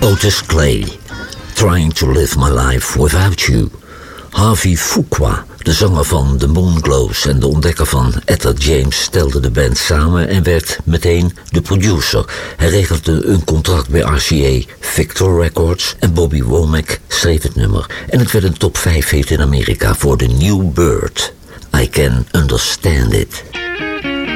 Otis Clay, Trying to Live My Life Without You. Harvey Fuqua, de zanger van The Moonglows en de ontdekker van Etta James, stelde de band samen en werd meteen de producer. Hij regelde een contract bij RCA Victor Records en Bobby Womack schreef het nummer. En het werd een top 5 hit in Amerika voor The New Bird. I Can Understand It.